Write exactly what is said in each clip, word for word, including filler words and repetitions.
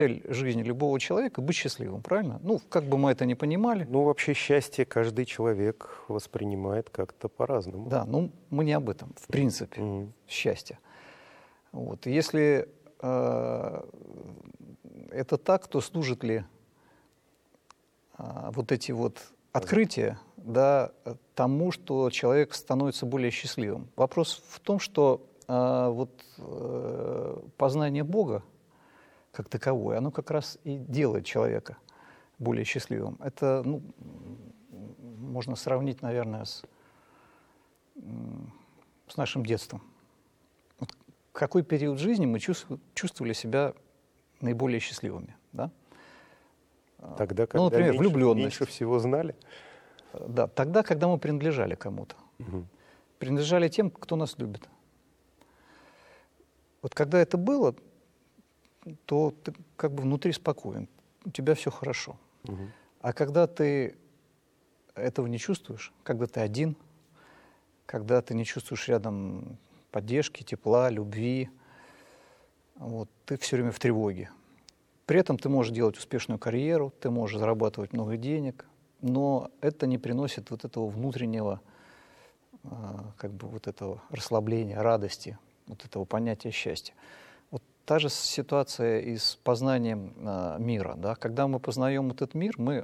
цель жизни любого человека — быть счастливым, правильно? Ну, как бы мы это ни понимали. Ну, вообще счастье каждый человек воспринимает как-то по-разному. Да, ну мы не об этом, в принципе, Мгм. счастье. Вот. И если э, это так, то служат ли э, вот эти вот открытия, да, тому, что человек становится более счастливым? Вопрос в том, что э, вот э, познание Бога как таковое, оно как раз и делает человека более счастливым. Это, ну, можно сравнить, наверное, с, с нашим детством. Вот в какой период жизни мы чувствовали себя наиболее счастливыми, да? Тогда, когда ну, например, меньше, влюбленность. меньше всего знали? Да, тогда, когда мы принадлежали кому-то. Угу. Принадлежали тем, кто нас любит. Вот когда это было, то ты как бы внутри спокоен, у тебя все хорошо. Угу. А когда ты этого не чувствуешь, когда ты один, когда ты не чувствуешь рядом поддержки, тепла, любви, вот, ты все время в тревоге. При этом ты можешь делать успешную карьеру, ты можешь зарабатывать много денег, но это не приносит вот этого внутреннего, как бы вот этого расслабления, радости, вот этого понятия счастья. Вот та же ситуация и с познанием а, мира. Да? Когда мы познаем этот мир, мы,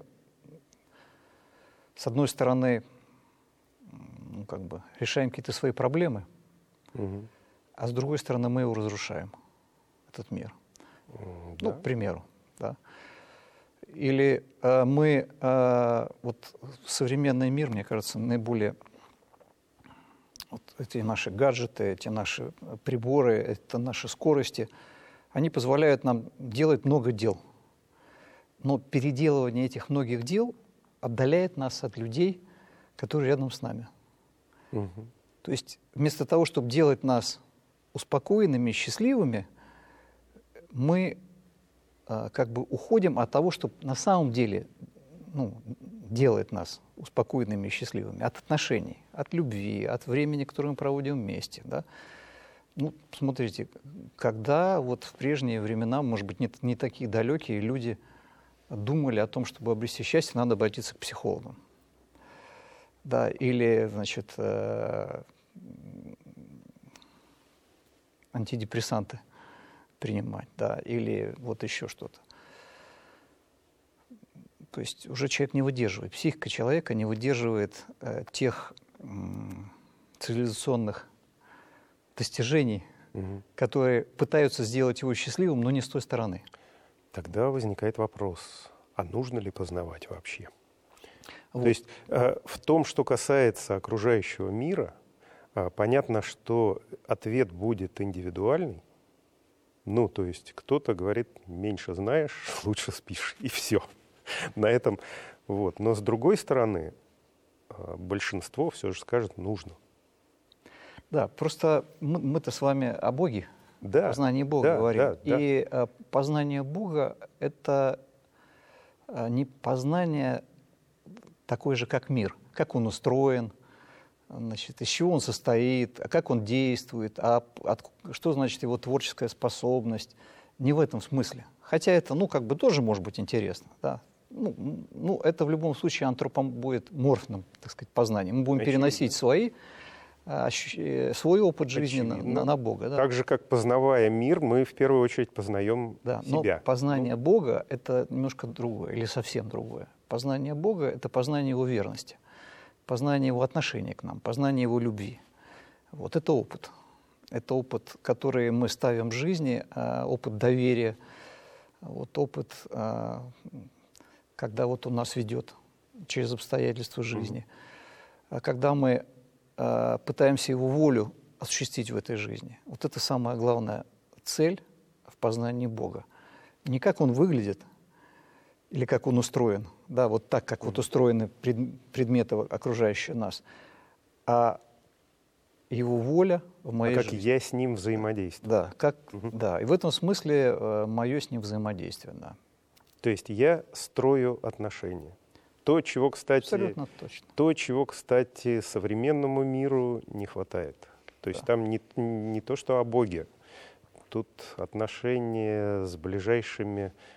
с одной стороны, ну, как бы решаем какие-то свои проблемы, Угу. а с другой стороны, мы его разрушаем, этот мир. Да. Ну, к примеру. Да? Или э, мы, э, вот современный мир, мне кажется, наиболее... Вот эти наши гаджеты, эти наши приборы, это наши скорости, они позволяют нам делать много дел. Но переделывание этих многих дел отдаляет нас от людей, которые рядом с нами. Угу. То есть вместо того, чтобы делать нас успокоенными, счастливыми, мы а, как бы уходим от того, что на самом деле, ну, делает нас успокоенными и счастливыми, от отношений, от любви, от времени, которое мы проводим вместе. Да? Ну, смотрите, когда вот в прежние времена, может быть, не, не такие далекие, люди думали о том, чтобы обрести счастье, надо обратиться к психологам. Да, или, значит, э, антидепрессанты принимать, да, или вот еще что-то. То есть уже человек не выдерживает, психика человека не выдерживает э, тех э, цивилизационных достижений, угу. которые пытаются сделать его счастливым, но не с той стороны. Тогда возникает вопрос, а нужно ли познавать вообще? Вот. То есть э, в том, что касается окружающего мира, э, понятно, что ответ будет индивидуальный. Ну, то есть кто-то говорит, меньше знаешь, лучше спишь, и все. На этом, вот. Но с другой стороны, большинство все же скажет, нужно. Да, просто мы, мы-то с вами о Боге, да, познании Бога да, говорим. Да, да. И а, познание Бога — это а, не познание такое же, как мир, как он устроен, значит, из чего он состоит, а как он действует, а от, что значит его творческая способность. Не в этом смысле. Хотя это, ну, как бы тоже может быть интересно, да. Ну, ну, это в любом случае антропом будет морфным, так сказать, познанием. Мы будем Очевидно. переносить свои, свой опыт жизни на, на, на Бога. Да. Так же, как познавая мир, мы в первую очередь познаем да, себя. Но познание ну. Бога — это немножко другое, или совсем другое. Познание Бога — это познание Его верности, познание Его отношения к нам, познание Его любви. Вот это опыт. Это опыт, который мы ставим в жизни, опыт доверия, вот опыт, когда вот он нас ведет через обстоятельства жизни, mm-hmm. когда мы э, пытаемся его волю осуществить в этой жизни. Вот это самая главная цель в познании Бога. Не как он выглядит или как он устроен, да, вот так, как mm-hmm. вот устроены пред, предметы, окружающие нас, а его воля в моей а как жизни. я с ним взаимодействую. Да, как, mm-hmm. да, и в этом смысле э, мое с ним взаимодействие, да. То есть я строю отношения. То, чего, кстати, то, чего, кстати, современному миру не хватает. То есть да. там не, не то, что о Боге. тут отношения с ближайшими